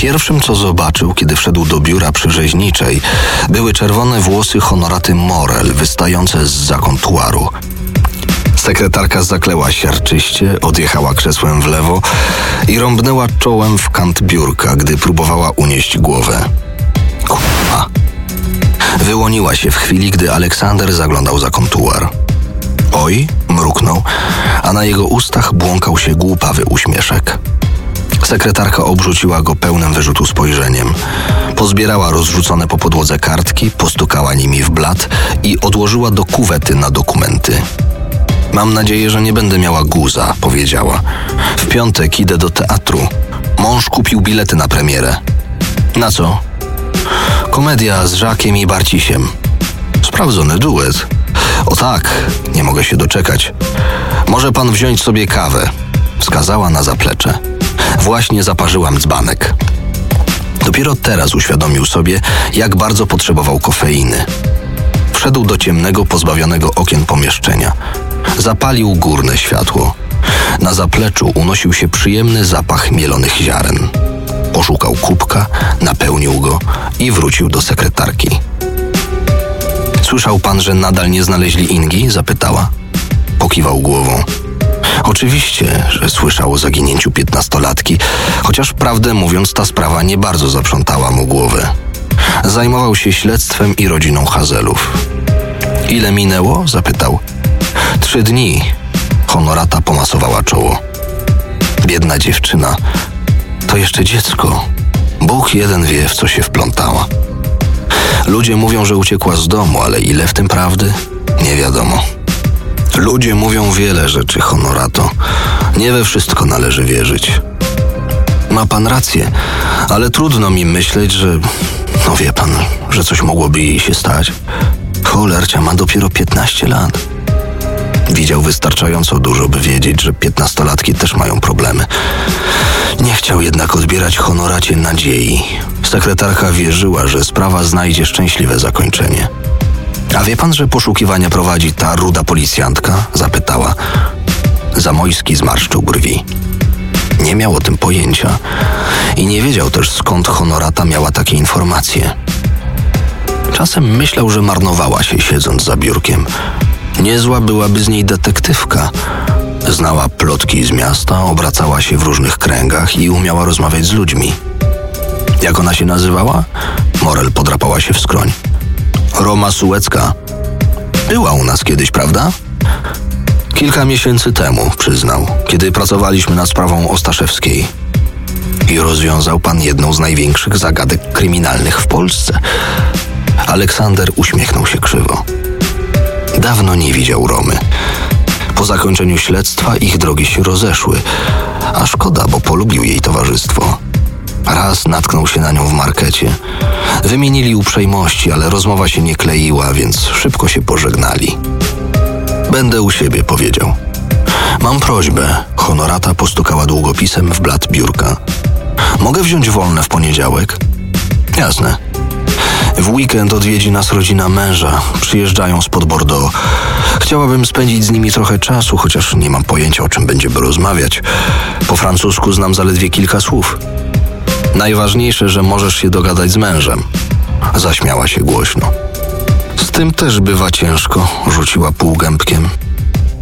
Pierwszym, co zobaczył, kiedy wszedł do biura przy rzeźniczej, były czerwone włosy Honoraty Morel wystające zza kontuaru. Sekretarka zakleła siarczyście, odjechała krzesłem w lewo i rąbnęła czołem w kant biurka, gdy próbowała unieść głowę. Kurwa. Wyłoniła się w chwili, gdy Aleksander zaglądał za kontuar. Oj, mruknął, a na jego ustach błąkał się głupawy uśmieszek. Sekretarka obrzuciła go pełnym wyrzutu spojrzeniem. Pozbierała rozrzucone po podłodze kartki, postukała nimi w blat i odłożyła do kuwety na dokumenty. Mam nadzieję, że nie będę miała guza, powiedziała. W piątek idę do teatru. Mąż kupił bilety na premierę. Na co? Komedia z Żakiem i Barcisiem. Sprawdzony duet. O tak, nie mogę się doczekać. Może pan wziąć sobie kawę, wskazała na zaplecze. Właśnie zaparzyłam dzbanek. Dopiero teraz uświadomił sobie, jak bardzo potrzebował kofeiny. Wszedł do ciemnego, pozbawionego okien pomieszczenia. Zapalił górne światło. Na zapleczu unosił się przyjemny zapach mielonych ziaren. Poszukał kubka, napełnił go i wrócił do sekretarki. Słyszał pan, że nadal nie znaleźli Ingi? Zapytała. Pokiwał głową. Oczywiście, że słyszał o zaginięciu 15-latki, chociaż prawdę mówiąc ta sprawa nie bardzo zaprzątała mu głowę. Zajmował się śledztwem i rodziną Hazelów. Ile minęło? Zapytał. 3 dni. Honorata pomasowała czoło. Biedna dziewczyna. To jeszcze dziecko. Bóg jeden wie, w co się wplątała. Ludzie mówią, że uciekła z domu, ale ile w tym prawdy? Nie wiadomo. Ludzie mówią wiele rzeczy, Honorato. Nie we wszystko należy wierzyć. Ma pan rację, ale trudno mi myśleć, że... No wie pan, że coś mogłoby jej się stać. Cholercia, ma dopiero 15 lat. Widział wystarczająco dużo, by wiedzieć, że 15-latki też mają problemy. Nie chciał jednak odbierać Honoracie nadziei. Sekretarka wierzyła, że sprawa znajdzie szczęśliwe zakończenie. A wie pan, że poszukiwania prowadzi ta ruda policjantka? Zapytała. Zamojski zmarszczył brwi. Nie miał o tym pojęcia i nie wiedział też, skąd Honorata miała takie informacje. Czasem myślał, że marnowała się, siedząc za biurkiem. Niezła byłaby z niej detektywka. Znała plotki z miasta, obracała się w różnych kręgach i umiała rozmawiać z ludźmi. Jak ona się nazywała? Morel podrapała się w skroń. Roma Sułecka. Była u nas kiedyś, prawda? Kilka miesięcy temu, przyznał, kiedy pracowaliśmy nad sprawą Ostaszewskiej. I rozwiązał pan jedną z największych zagadek kryminalnych w Polsce. Aleksander uśmiechnął się krzywo. Dawno nie widział Romy. Po zakończeniu śledztwa ich drogi się rozeszły, a szkoda, bo polubił jej towarzystwo. Raz natknął się na nią w markecie. Wymienili uprzejmości, ale rozmowa się nie kleiła, więc szybko się pożegnali. Będę u siebie, powiedział. Mam prośbę. Honorata postukała długopisem w blat biurka. Mogę wziąć wolne w poniedziałek? Jasne. W weekend odwiedzi nas rodzina męża. Przyjeżdżają spod Bordeaux. Chciałabym spędzić z nimi trochę czasu, chociaż nie mam pojęcia, o czym będziemy rozmawiać. Po francusku znam zaledwie kilka słów. Najważniejsze, że możesz się dogadać z mężem. Zaśmiała się głośno. Z tym też bywa ciężko, rzuciła półgębkiem.